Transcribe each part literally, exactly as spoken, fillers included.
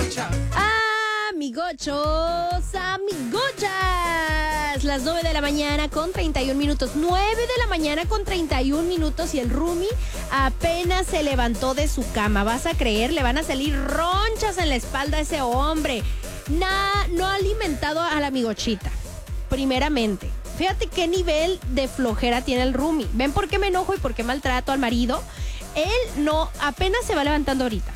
Amigochos, amigochas. Las nueve de la mañana con treinta y un minutos. nueve de la mañana con treinta y un minutos y el roomie apenas se levantó de su cama. ¿Vas a creer? Le van a salir ronchas en la espalda a ese hombre. Nah, no ha alimentado a la amigochita. Primeramente, fíjate qué nivel de flojera tiene el roomie. ¿Ven por qué me enojo y por qué maltrato al marido? Él no, apenas se va levantando ahorita.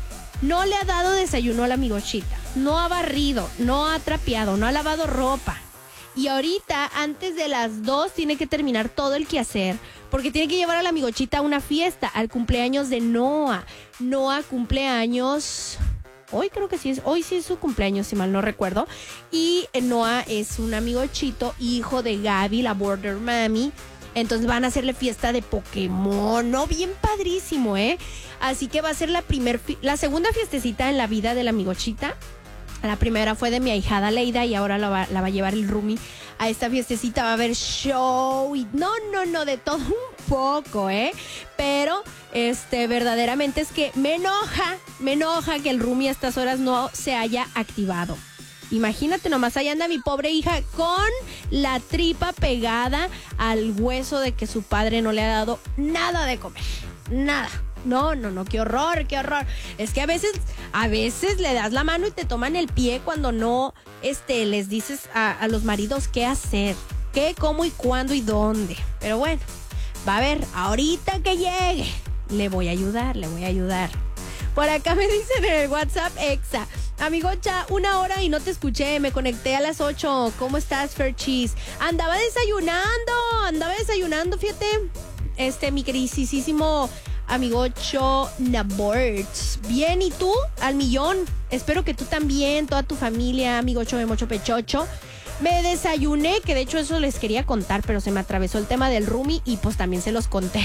No le ha dado desayuno a la amigochita. No ha barrido, no ha trapeado, no ha lavado ropa. Y ahorita, antes de las dos, tiene que terminar todo el quehacer. Porque tiene que llevar a la amigochita a una fiesta, al cumpleaños de Noah. Noah cumpleaños... Hoy creo que sí es, hoy sí es su cumpleaños, si mal no recuerdo. Y Noah es un amigochito, hijo de Gaby, la Border Mami. Entonces van a hacerle fiesta de Pokémon, ¿no? Bien padrísimo, ¿eh? Así que va a ser la primer, la segunda fiestecita en la vida de la amigochita. La primera fue de mi ahijada Leida y ahora la va, la va a llevar el roomie a esta fiestecita. Va a haber show y no, no, no, de todo un poco, ¿eh? Pero, este, verdaderamente es que me enoja, me enoja que el roomie a estas horas no se haya activado. Imagínate nomás, ahí anda mi pobre hija con la tripa pegada al hueso de que su padre no le ha dado nada de comer, nada. No, no, no, qué horror, qué horror. Es que a veces, a veces le das la mano y te toman el pie cuando no, este, les dices a, a los maridos qué hacer, qué, cómo y cuándo y dónde. Pero bueno, va a ver, ahorita que llegue, le voy a ayudar, le voy a ayudar. Por acá me dicen en el WhatsApp, Exa, amigocha, una hora y no te escuché, me conecté a las ocho. ¿Cómo estás, Ferchis? Andaba desayunando, andaba desayunando, fíjate, este, mi queridísimo amigocho Naborts. Bien, ¿y tú? Al millón. Espero que tú también, toda tu familia, amigocho de Mocho Pechocho. Me desayuné, que de hecho eso les quería contar, pero se me atravesó el tema del roomie y pues también se los conté.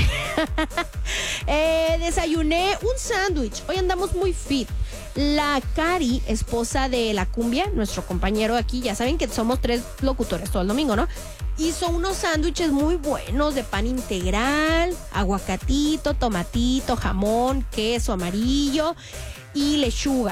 eh, desayuné un sándwich. Hoy andamos muy fit. La Cari, esposa de la Cumbia, nuestro compañero aquí, ya saben que somos tres locutores todo el domingo, ¿no? Hizo unos sándwiches muy buenos de pan integral, aguacatito, tomatito, jamón, queso amarillo y lechuga,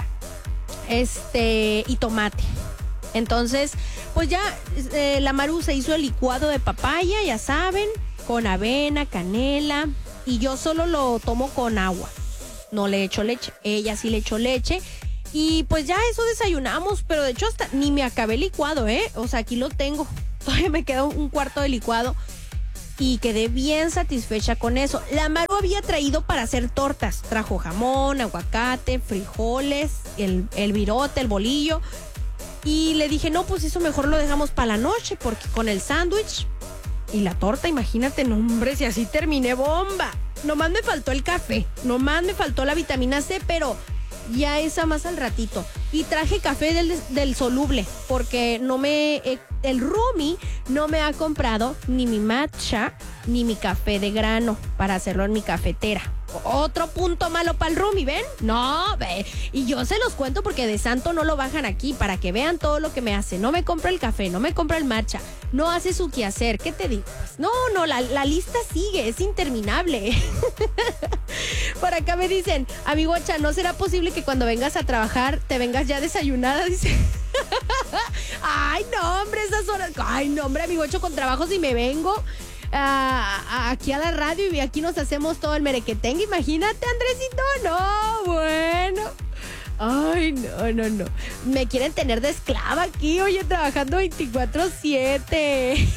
este, y tomate. Entonces, pues ya eh, la Maru se hizo el licuado de papaya, ya saben, con avena, canela, y yo solo lo tomo con agua. No le echo leche, ella sí le echó leche. Y pues ya eso desayunamos, pero de hecho hasta ni me acabé el licuado, ¿eh? O sea, aquí lo tengo. Todavía me queda un cuarto de licuado y quedé bien satisfecha con eso. La Maru había traído para hacer tortas. Trajo jamón, aguacate, frijoles, el, el virote, el bolillo. Y le dije, no, pues eso mejor lo dejamos para la noche, porque con el sándwich y la torta, imagínate, no, hombre, si así terminé bomba. Nomás me faltó el café, nomás me faltó la vitamina C, pero ya esa más al ratito. Y traje café del, del soluble, porque no me, eh, el roomie no me ha comprado ni mi matcha ni mi café de grano para hacerlo en mi cafetera. Otro punto malo para el roomie, ¿ven? No, ve. Y yo se los cuento porque de santo no lo bajan aquí, para que vean todo lo que me hace. No me compra el café, no me compra el matcha, no hace su quehacer. ¿Qué te digo? Pues no, no, la, la lista sigue, es interminable. Por acá me dicen, amigocha, ¿no será posible que cuando vengas a trabajar te vengas ya desayunada? Dice. Ay, no, hombre, esas horas. Ay, no, hombre, amigocho, con trabajo si me vengo a, a, aquí a la radio y aquí nos hacemos todo el merequetengue. Imagínate, Andresito. No, bueno. Ay, no, no, no. Me quieren tener de esclava aquí, oye, trabajando veinticuatro siete.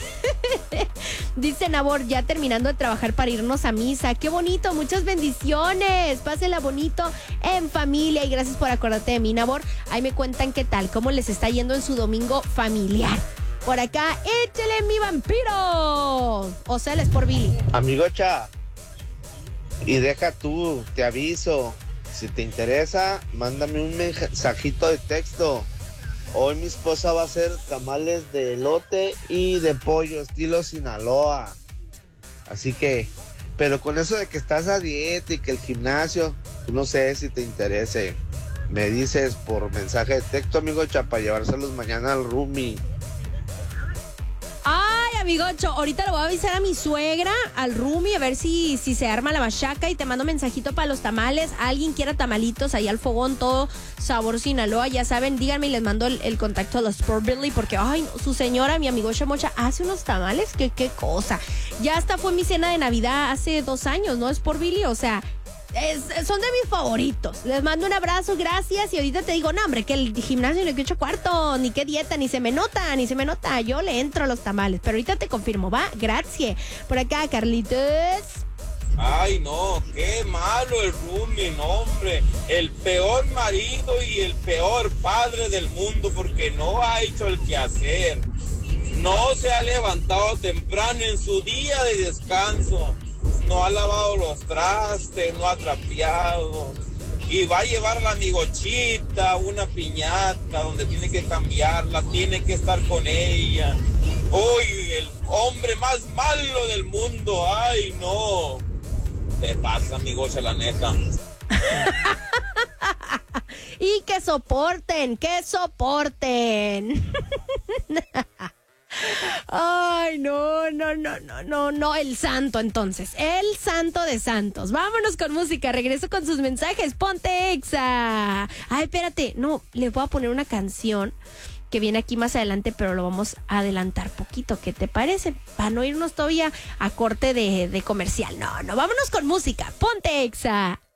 Dice Nabor, ya terminando de trabajar para irnos a misa. Qué bonito, muchas bendiciones. Pásenla bonito en familia y gracias por acordarte de mí, Nabor. Ahí me cuentan qué tal, cómo les está yendo en su domingo familiar. Por acá, échale mi vampiro. O sea, el Sport Billy. Amigocha, y deja tú, te aviso. Si te interesa, mándame un mensajito de texto. Hoy mi esposa va a hacer tamales de elote y de pollo estilo Sinaloa. Así que, pero con eso de que estás a dieta y que el gimnasio, no sé si te interese. Me dices por mensaje de texto, amigocha, para llevárselos mañana al roomie. Ay, amigocho, ahorita le voy a avisar a mi suegra, al Rumi, a ver si, si se arma la machaca y te mando mensajito para los tamales. Alguien quiera tamalitos ahí al fogón, todo sabor Sinaloa, ya saben, díganme y les mando el, el contacto a los Sport Billy porque, ay, no, su señora, mi amigocha Mocha, hace unos tamales, que qué cosa. Ya hasta fue mi cena de Navidad hace dos años, ¿no? Sport Billy, o sea... Es, son de mis favoritos. Les mando un abrazo, gracias. Y ahorita te digo, no, hombre, que el gimnasio ni que ocho cuartos, ni qué dieta, ni se me nota, ni se me nota. Yo le entro a los tamales. Pero ahorita te confirmo, va, gracias. Por acá, Carlitos. Ay, no, qué malo el Rumi, no, hombre. El peor marido y el peor padre del mundo porque no ha hecho el quehacer. No se ha levantado temprano en su día de descanso. No ha lavado los trastes, no ha trapeado. Y va a llevar la amigochita, una piñata donde tiene que cambiarla, tiene que estar con ella. Uy, el hombre más malo del mundo, ay no. Te pasa, amigocha, la neta. Y que soporten, que soporten. Ay, no, no, no, no, no, no, el santo entonces, el santo de santos. Vámonos con música, regreso con sus mensajes, ponte Exa. Ay, espérate, no, les voy a poner una canción que viene aquí más adelante, pero lo vamos a adelantar poquito, ¿qué te parece? Para no irnos todavía a corte de, de comercial. No, no, vámonos con música, ponte Exa.